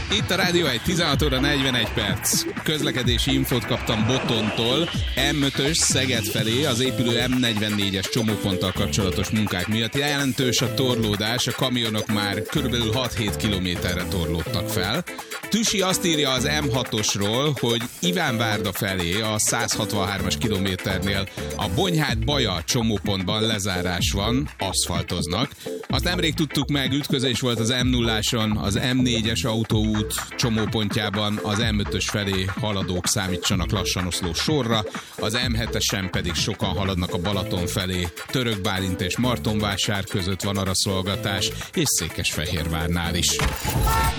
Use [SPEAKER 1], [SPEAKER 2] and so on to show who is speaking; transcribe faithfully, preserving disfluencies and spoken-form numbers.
[SPEAKER 1] Itt a Rádió egy, tizenhat óra negyvenegy perc. Közlekedési infót kaptam Botontól. em ötös Szeged felé az épülő em negyvennégyes csomóponttal kapcsolatos munkák miatt jelentős a torlódás, a kamionok már körülbelül hat-hét kilométerre torlódtak fel. Tüsi azt írja az em hatosról, hogy Ivánvárda felé a száz hatvanhármas kilométernél a Bonyhád-Baja csomópontban lezárás van, aszfaltoznak. Azt nemrég tudtuk meg, ütközés volt az em nulláson, az em négyes autóút csomópontjában, az em ötös felé haladók számítsanak lassan oszló sorra, az em hetesen pedig sokan haladnak a Balaton felé. Török Bálint és Martonvásár között van araszolgatás, és Székesfehérvárnál is.